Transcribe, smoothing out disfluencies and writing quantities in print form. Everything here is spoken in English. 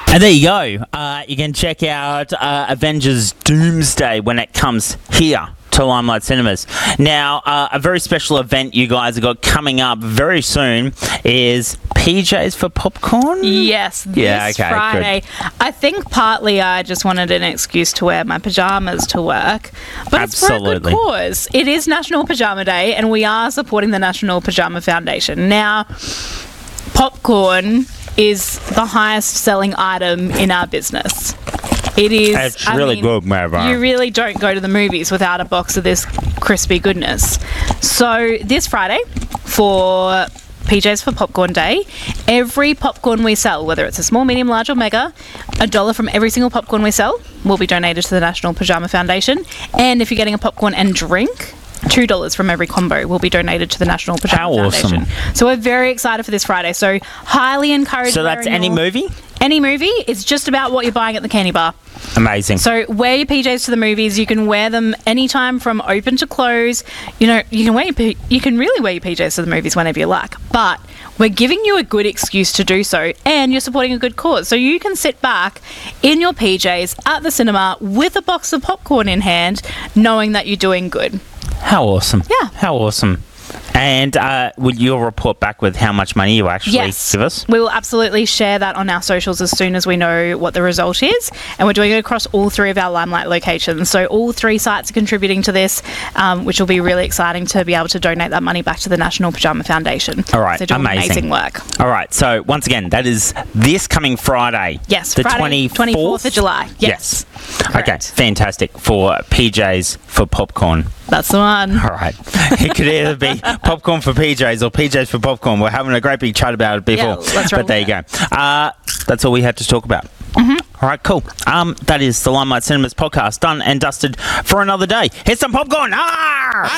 And there you go. You can check out Avengers Doomsday when it comes here to Limelight Cinemas. Now, a very special event you guys have got coming up very soon is PJs for Popcorn? Yes, this Friday. Good. I think partly I just wanted an excuse to wear my pyjamas to work, but it's for a good cause. It is National Pyjama Day, and we are supporting the National Pyjama Foundation. Now, popcorn is the highest selling item in our business. It is. It's really good, Mara. You really don't go to the movies without a box of this crispy goodness. So this Friday, for PJs for Popcorn Day, every popcorn we sell, whether it's a small, medium, large or mega, $1 from every single popcorn we sell will be donated to the National Pyjama Foundation. And if you're getting a popcorn and drink, $2 from every combo will be donated to the National Pyjama Foundation. Awesome. So we're very excited for this Friday. So highly encourage. So that's any movie? Any movie. It's just about what you're buying at the candy bar. Amazing. So wear your PJs to the movies. You can wear them anytime from open to close. You know, you can really wear your PJs to the movies whenever you like. But we're giving you a good excuse to do so, and you're supporting a good cause. So you can sit back in your PJs at the cinema with a box of popcorn in hand, knowing that you're doing good. How awesome. Yeah. How awesome. And will you report back with how much money you actually give us? We will absolutely share that on our socials as soon as we know what the result is. And we're doing it across all 3 of our Limelight locations. So all 3 sites are contributing to this, which will be really exciting to be able to donate that money back to the National Pyjama Foundation. All right, so doing amazing work. All right, so once again, that is this coming Friday. Yes, the Friday, 24th of July. Yes. Okay, fantastic. For PJs for Popcorn. That's the one. All right. It could either be popcorn for PJs or PJs for popcorn. We're having a great big chat about it before. Yeah, let's roll. But there you go. That's all we had to talk about. Mm-hmm. All right, cool. That is the Limelight Cinemas podcast done and dusted for another day. Here's some popcorn. Ah!